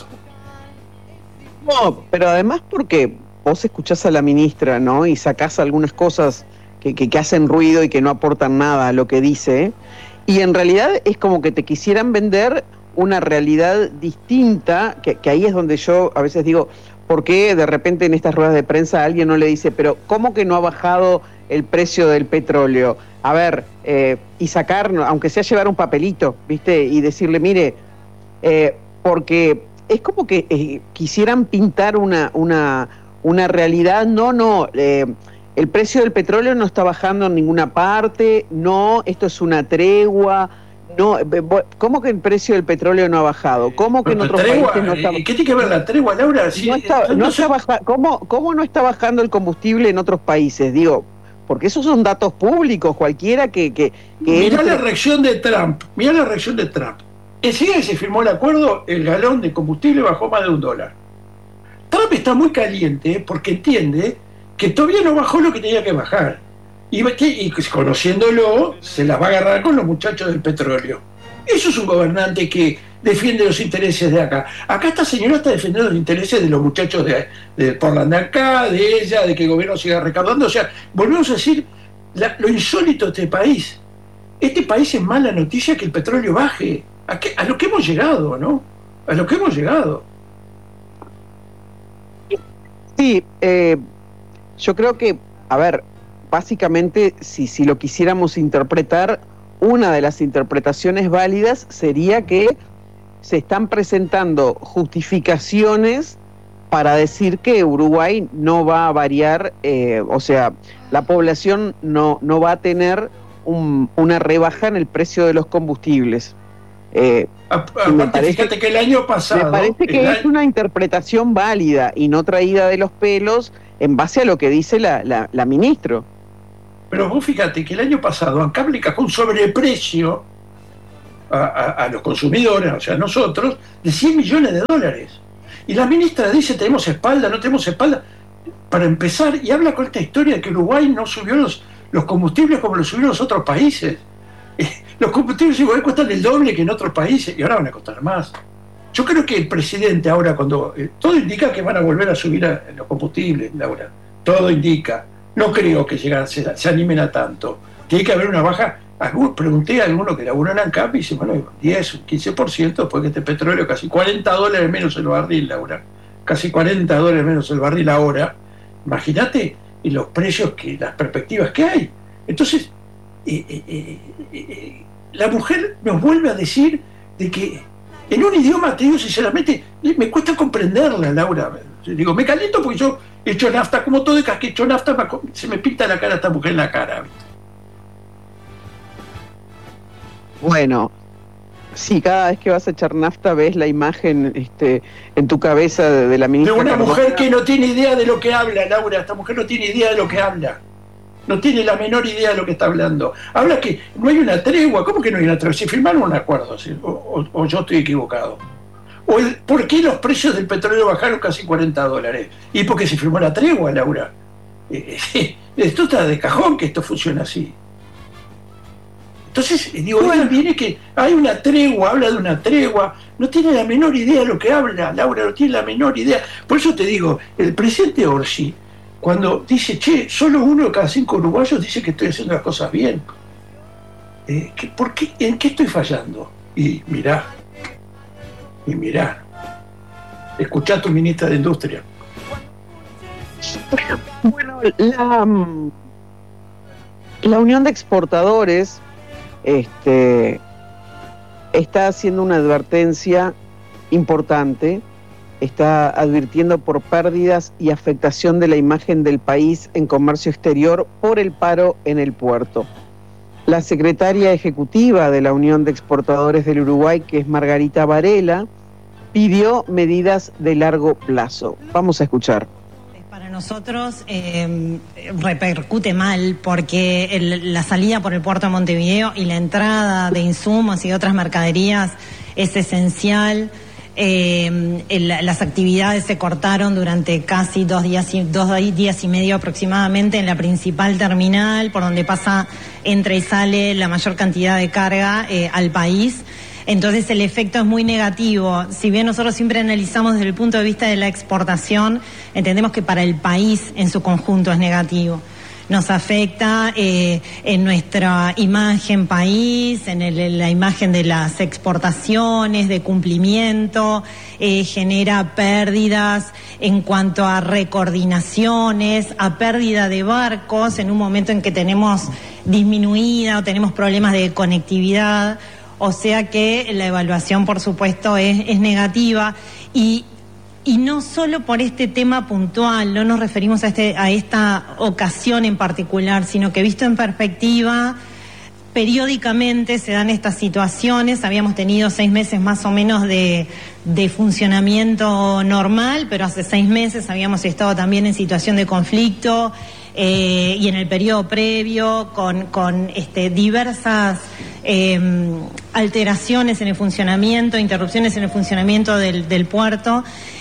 No, pero además porque vos escuchás a la ministra, ¿no? Y sacás algunas cosas que hacen ruido y que no aportan nada a lo que dice, y en realidad es como que te quisieran vender una realidad distinta, que ahí es donde yo a veces digo, ¿por qué de repente en estas ruedas de prensa alguien no le dice, pero ¿cómo que no ha bajado el precio del petróleo? A ver, y sacar, aunque sea llevar un papelito, ¿viste? Y decirle, mire, porque es como que quisieran pintar una realidad, el precio del petróleo no está bajando en ninguna parte, no, esto es una tregua, no, ¿cómo que el precio del petróleo no ha bajado? ¿Cómo que en otros países no está bajando? ¿Qué tiene que ver la tregua, Laura? Sí, ¿Cómo no está bajando el combustible en otros países? Digo, porque esos son datos públicos, cualquiera que mirá la reacción de Trump, Enseguida que se firmó el acuerdo, el galón de combustible bajó más de $1. Trump está muy caliente porque entiende que todavía no bajó lo que tenía que bajar. Y conociéndolo, se las va a agarrar con los muchachos del petróleo. Eso es un gobernante que defiende los intereses de acá. Acá esta señora está defendiendo los intereses de los muchachos de Portland acá, de ella, de que el gobierno siga recaudando. O sea, volvemos a decir lo insólito de este país. Este país es mala noticia que el petróleo baje. A lo que hemos llegado, ¿no? A lo que hemos llegado. Sí, yo creo que, a ver, básicamente, si lo quisiéramos interpretar, una de las interpretaciones válidas sería que se están presentando justificaciones para decir que Uruguay no va a variar, o sea, la población no va a tener una rebaja en el precio de los combustibles. Fíjate que el año pasado... Me parece que es una interpretación válida y no traída de los pelos en base a lo que dice la ministra. Pero vos fíjate que el año pasado ANCAP le cajó un sobreprecio a los consumidores, o sea, a nosotros, de $100 millones. Y la ministra dice, tenemos espalda, no tenemos espalda, para empezar, y habla con esta historia de que Uruguay no subió los combustibles como lo subieron los otros países. Los combustibles igual cuestan el doble que en otros países, y ahora van a costar más. Yo creo que el presidente ahora, cuando todo indica que van a volver a subir los combustibles, Laura, todo indica. No creo que se animen a tanto. Tiene que haber una baja. Pregunté a alguno que laburó en ANCAP y dice, bueno, 10, 15%, después que este petróleo, casi $40 menos el barril, Laura. Casi $40 menos el barril ahora. Imagínate los precios, las perspectivas que hay. Entonces, la mujer nos vuelve a decir de que en un idioma, te digo sinceramente, me cuesta comprenderla, Laura. Digo, me caliento porque yo he hecho nafta, como todo que he hecho nafta, se me pinta la cara esta mujer en la cara. Bueno, sí, cada vez que vas a echar nafta ves la imagen en tu cabeza de la ministra. De una mujer que no tiene idea de lo que habla, Laura. Esta mujer no tiene idea de lo que habla. No tiene la menor idea de lo que está hablando. Habla que no hay una tregua. ¿Cómo que no hay una tregua? Si firmaron un acuerdo, ¿sí? o yo estoy equivocado. ¿Por qué los precios del petróleo bajaron casi $40? Y porque se firmó la tregua, Laura. Esto está de cajón que esto funciona así. Entonces, digo, viene que hay una tregua, habla de una tregua, no tiene la menor idea de lo que habla, Laura, no tiene la menor idea. Por eso te digo, el presidente Orsi, cuando dice, solo 1 de cada 5 uruguayos dice que estoy haciendo las cosas bien. ¿Por qué? ¿En qué estoy fallando? Y mirá, escuchá a tu ministra de Industria. Bueno, la Unión de Exportadores está haciendo una advertencia importante, está advirtiendo por pérdidas y afectación de la imagen del país en comercio exterior por el paro en el puerto. La secretaria ejecutiva de la Unión de Exportadores del Uruguay, que es Margarita Varela, pidió medidas de largo plazo. Vamos a escuchar. Para nosotros repercute mal porque la salida por el puerto de Montevideo y la entrada de insumos y otras mercaderías es esencial. Las actividades se cortaron durante casi 2 días y medio aproximadamente en la principal terminal, por donde entra y sale la mayor cantidad de carga al país. Entonces el efecto es muy negativo. Si bien nosotros siempre analizamos desde el punto de vista de la exportación, entendemos que para el país en su conjunto es negativo. Nos afecta en nuestra imagen país, en la imagen de las exportaciones, de cumplimiento, genera pérdidas en cuanto a recoordinaciones, a pérdida de barcos en un momento en que tenemos disminuida o tenemos problemas de conectividad. O sea que la evaluación, por supuesto, es negativa y no solo por este tema puntual, no nos referimos a esta ocasión en particular, sino que visto en perspectiva, periódicamente se dan estas situaciones. Habíamos tenido 6 meses más o menos de funcionamiento normal, pero hace 6 meses habíamos estado también en situación de conflicto y en el periodo previo con diversas alteraciones en el funcionamiento, interrupciones en el funcionamiento del puerto.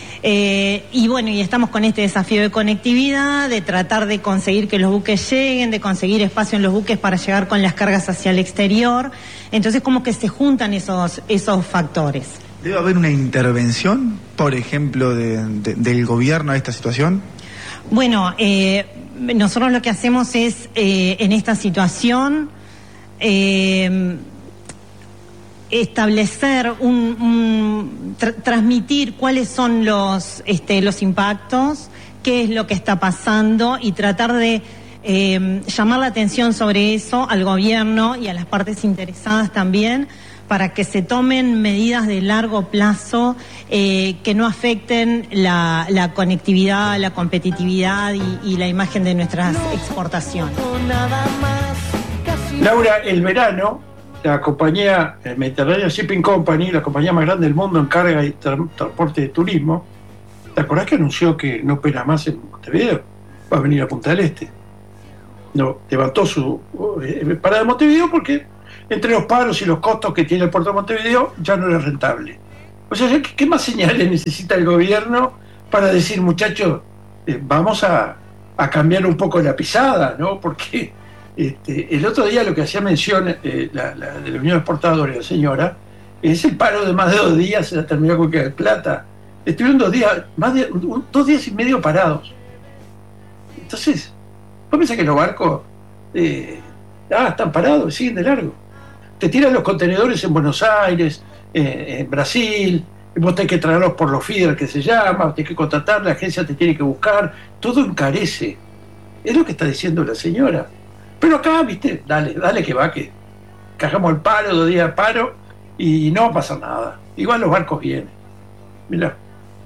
Y bueno, y estamos con este desafío de conectividad, de tratar de conseguir que los buques lleguen, de conseguir espacio en los buques para llegar con las cargas hacia el exterior. Entonces como que se juntan esos factores. ¿Debe haber una intervención, por ejemplo, del gobierno a esta situación? Bueno, nosotros lo que hacemos es, en esta situación, establecer transmitir cuáles son los impactos, qué es lo que está pasando y tratar de llamar la atención sobre eso al gobierno y a las partes interesadas también, para que se tomen medidas de largo plazo que no afecten la conectividad, la competitividad y la imagen de nuestras exportaciones. Laura, el verano, la compañía Mediterranean Shipping Company, la compañía más grande del mundo en carga y transporte de turismo, ¿te acordás que anunció que no opera más en Montevideo? Va a venir a Punta del Este. No, levantó su parada de Montevideo porque entre los paros y los costos que tiene el puerto de Montevideo ya no era rentable. O sea, ¿qué más señales necesita el gobierno para decir, muchachos, vamos a cambiar un poco la pisada, ¿no? Porque el otro día lo que hacía mención de la Unión Exportadora, la señora, es el paro de más de 2 días en la terminal Cuenca del Plata. Estuvieron 2 días, más de 2 días y medio parados. Entonces, ¿vos pensás que los barcos están parados, siguen de largo? Te tiran los contenedores en Buenos Aires, en Brasil, vos tenés que traerlos por los feeder que se llama, tenés que contratar, la agencia te tiene que buscar, todo encarece. Es lo que está diciendo la señora. Pero acá, viste, dale que va, que hagamos el paro, 2 días de paro, y no va a pasar nada. Igual los barcos vienen. Mirá.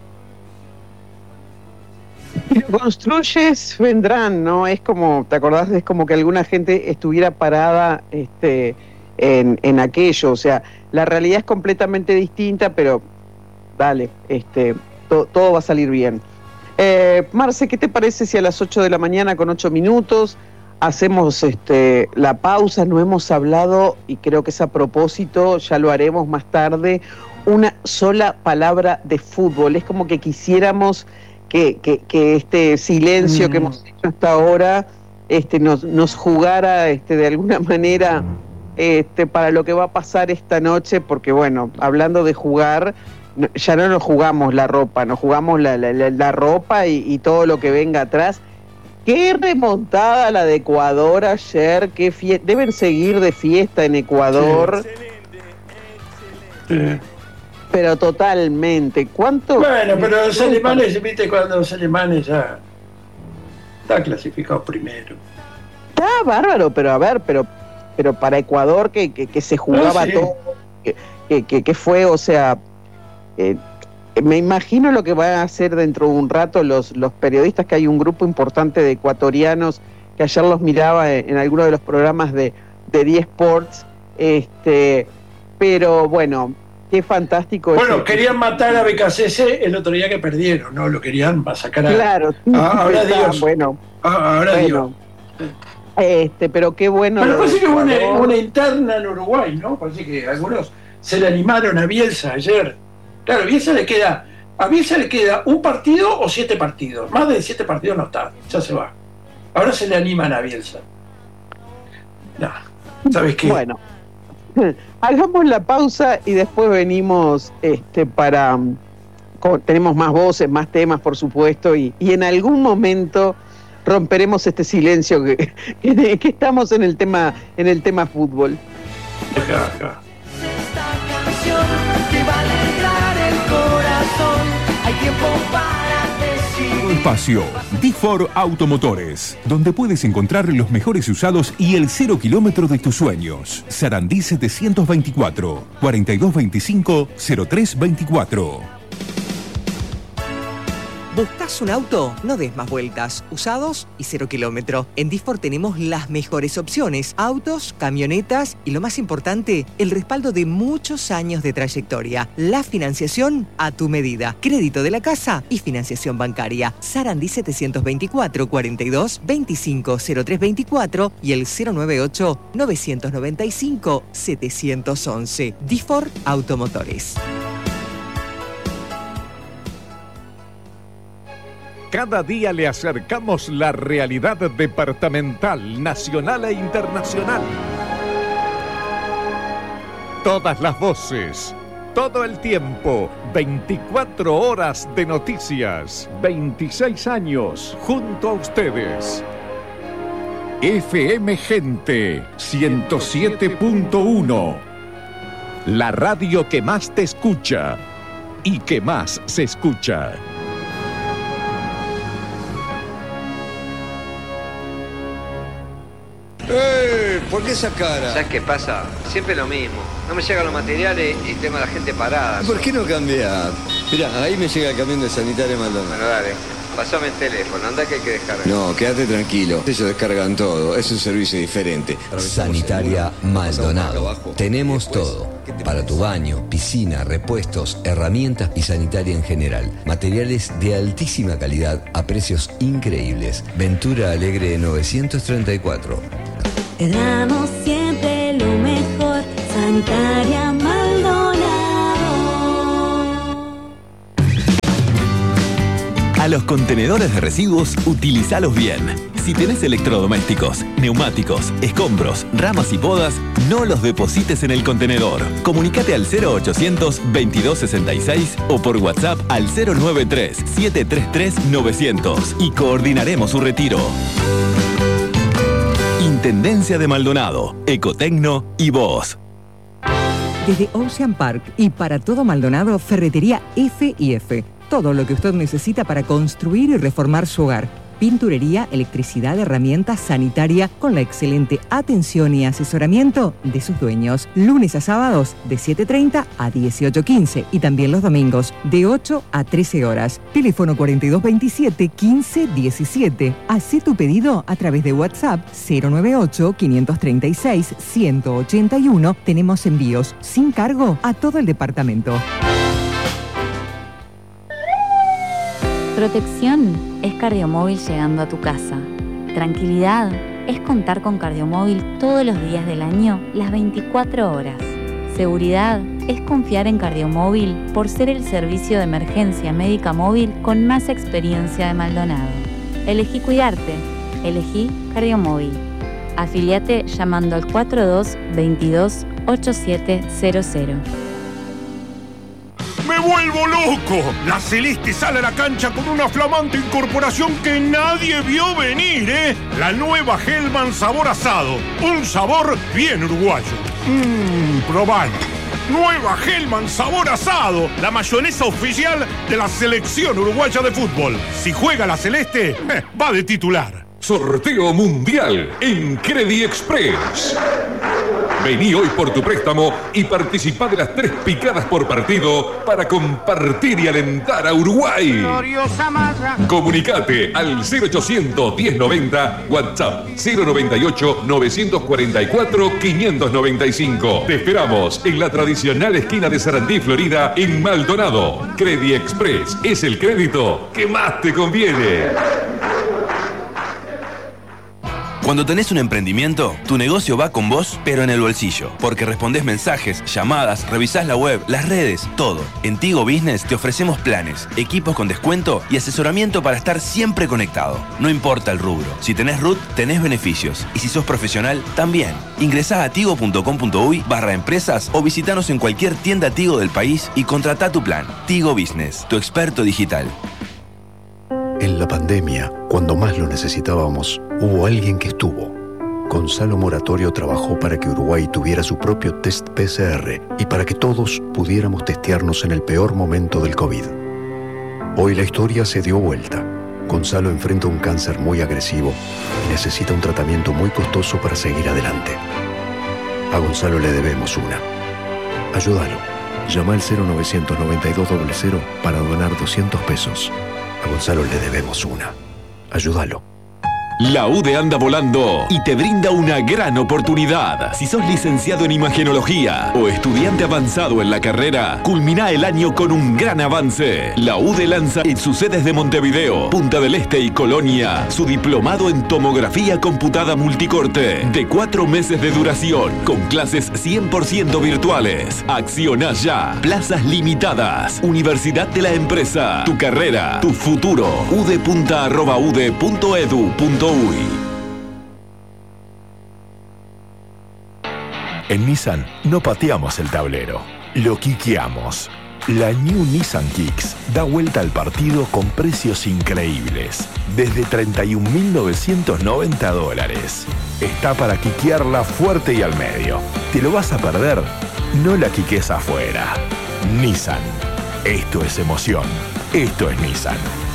Si lo construyes, vendrán, ¿no? Es como, ¿te acordás? Es como que alguna gente estuviera parada en aquello. O sea, la realidad es completamente distinta, pero dale, todo va a salir bien. Marce, ¿qué te parece si a las 8 de la mañana con 8 minutos hacemos la pausa? No hemos hablado, y creo que es a propósito, ya lo haremos más tarde, una sola palabra de fútbol. Es como que quisiéramos que este silencio que hemos hecho hasta ahora nos jugara de alguna manera para lo que va a pasar esta noche, porque bueno, hablando de jugar, ya no nos jugamos la ropa, nos jugamos la ropa y todo lo que venga atrás. Qué remontada la de Ecuador ayer, deben seguir de fiesta en Ecuador. Sí. Pero totalmente. ¿Cuánto? Bueno, pero los alemanes, viste, cuando los alemanes ya están clasificados primero. Está bárbaro, pero a ver, pero para Ecuador que se jugaba todo, que fue, o sea, me imagino lo que van a hacer dentro de un rato los periodistas, que hay un grupo importante de ecuatorianos que ayer los miraba en alguno de los programas de 10 Sports, pero bueno, qué fantástico. Bueno, querían matar a BKCS el otro día que perdieron, ¿no? Lo querían masacrar a... Claro. Ahora Dios. Bueno. Ahora Dios. Pero qué bueno. Pero parece que hubo una interna en Uruguay, ¿no? Parece que algunos se le animaron a Bielsa ayer. Claro, a Bielsa le queda un partido o 7 partidos. Más de 7 partidos no está, ya se va. Ahora se le animan a Bielsa. No, ¿sabes qué? Bueno, hagamos la pausa y después venimos tenemos más voces, más temas, por supuesto, y en algún momento romperemos este silencio que estamos en el tema fútbol. Acá. Espacio D4 Automotores, donde puedes encontrar los mejores usados y el 0 kilómetro de tus sueños. Sarandí 724 4225 0324. ¿Buscas un auto? No des más vueltas. Usados y 0 kilómetro. En D4 tenemos las mejores opciones. Autos, camionetas y lo más importante, el respaldo de muchos años de trayectoria. La financiación a tu medida. Crédito de la casa y financiación bancaria. Sarandí 724 42 25 0324 y el 098 995 711. D4 Automotores. Cada día le acercamos la realidad departamental, nacional e internacional. Todas las voces, todo el tiempo, 24 horas de noticias, 26 años junto a ustedes. FM Gente 107.1. la radio que más te escucha y que más se escucha. ¿Por qué esa cara? ¿Sabes qué pasa? Siempre lo mismo. No me llegan los materiales y tengo a la gente parada. ¿Por qué no cambiar? Mirá, ahí me llega el camión de Sanitaria Maldonado. Bueno, dale. Pasame el teléfono, anda que hay que descargar. No, quédate tranquilo. Ellos descargan todo. Es un servicio diferente. Sanitaria Maldonado. Tenemos todo. Para tu baño, piscina, repuestos, herramientas y sanitaria en general. Materiales de altísima calidad a precios increíbles. Ventura Alegre 934. Te damos siempre lo mejor, Sanitaria Maldonado. A los contenedores de residuos, utilizalos bien. Si tenés electrodomésticos, neumáticos, escombros, ramas y podas, no los deposites en el contenedor. Comunicate al 0800-2266 o por WhatsApp al 093-733-900 y coordinaremos su retiro. Intendencia de Maldonado, Ecotecno y vos. Desde Ocean Park y para todo Maldonado, Ferretería F&F. Todo lo que usted necesita para construir y reformar su hogar. Pinturería, electricidad, herramientas, sanitaria, con la excelente atención y asesoramiento de sus dueños. Lunes a sábados de 7:30 a 18:15 y también los domingos de 8 a 13 horas. Teléfono 4227-1517. Hacé tu pedido a través de WhatsApp 098-536-181. Tenemos envíos sin cargo a todo el departamento. Protección es Cardiomóvil llegando a tu casa. Tranquilidad es contar con Cardiomóvil todos los días del año, las 24 horas. Seguridad es confiar en Cardiomóvil por ser el servicio de emergencia médica móvil con más experiencia de Maldonado. Elegí cuidarte. Elegí Cardiomóvil. Afiliate llamando al 4222-8700. ¡Me vuelvo loco! La Celeste sale a la cancha con una flamante incorporación que nadie vio venir, ¿eh? La nueva Hellman sabor asado. Un sabor bien uruguayo. Probalo. Nueva Hellman sabor asado. La mayonesa oficial de la selección uruguaya de fútbol. Si juega la Celeste, va de titular. Sorteo mundial en Credit Express. Vení hoy por tu préstamo y participá de las 3 picadas por partido para compartir y alentar a Uruguay. Comunicate al 0800 1090, WhatsApp 098 944 595. Te esperamos en la tradicional esquina de Sarandí, Florida, en Maldonado. Credit Express es el crédito que más te conviene. Cuando tenés un emprendimiento, tu negocio va con vos, pero en el bolsillo. Porque respondés mensajes, llamadas, revisás la web, las redes, todo. En Tigo Business te ofrecemos planes, equipos con descuento y asesoramiento para estar siempre conectado. No importa el rubro. Si tenés RUT, tenés beneficios. Y si sos profesional, también. Ingresá a tigo.com.uy/empresas o visitanos en cualquier tienda Tigo del país y contratá tu plan. Tigo Business, tu experto digital. En la pandemia, cuando más lo necesitábamos, hubo alguien que estuvo. Gonzalo Moratorio trabajó para que Uruguay tuviera su propio test PCR y para que todos pudiéramos testearnos en el peor momento del COVID. Hoy la historia se dio vuelta. Gonzalo enfrenta un cáncer muy agresivo y necesita un tratamiento muy costoso para seguir adelante. A Gonzalo le debemos una. Ayúdalo. Llama al 099200 para donar 200 pesos. A Gonzalo le debemos una. Ayúdalo. La UDE anda volando y te brinda una gran oportunidad. Si sos licenciado en imagenología o estudiante avanzado en la carrera, culmina el año con un gran avance. La UDE lanza en sus sedes de Montevideo, Punta del Este y Colonia su diplomado en tomografía computada multicorte de 4 meses de duración con clases 100% virtuales. Acciona ya. Plazas limitadas. Universidad de la Empresa. Tu carrera, tu futuro. udepunta@ude.edu.uy. En Nissan no pateamos el tablero, lo quiqueamos. La New Nissan Kicks da vuelta al partido con precios increíbles, desde $31.990. Está para quiquearla fuerte y al medio. ¿Te lo vas a perder? no la quiques afuera. Nissan. Esto es emoción. Esto es Nissan.